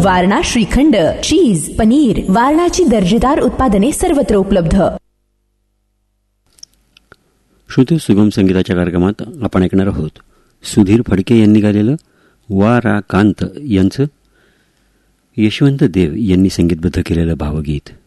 वारणा श्रीखंड, चीज, पनीर, वारणाची दर्जेदार उत्पादने सर्वत्र उपलब्ध. श्रुती सुगम संगीताच्या कार्यक्रमात आपण ऐकणार आहोत सुधीर फडके यांनी गायलेलं वा रा कांत यांचं यशवंत देव यांनी संगीतबद्ध केलेलं भावगीत.